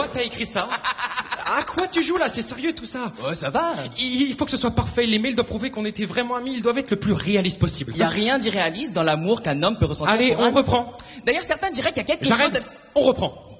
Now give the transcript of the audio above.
Toi, t'as écrit ça. À quoi tu joues là? C'est sérieux tout ça? Ouais, ça va. Il faut que ce soit parfait. Les mails doivent prouver qu'on était vraiment amis. Ils doivent être le plus réaliste possible. Il y a rien d'irréaliste dans l'amour qu'un homme peut ressentir. Allez, pour on un- reprend. D'ailleurs, certains diraient qu'il y a quelque chose... J'arrête. On reprend.